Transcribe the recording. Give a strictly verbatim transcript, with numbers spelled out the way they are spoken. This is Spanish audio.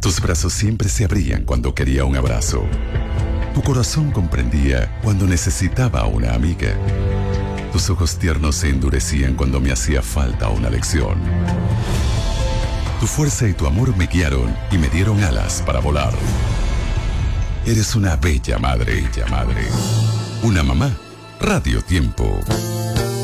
Tus brazos siempre se abrían cuando quería un abrazo. Tu corazón comprendía cuando necesitaba una amiga. Tus ojos tiernos se endurecían cuando me hacía falta una lección. Tu fuerza y tu amor me guiaron y me dieron alas para volar. Eres una bella madre, bella madre. Una mamá, Radio Tiempo.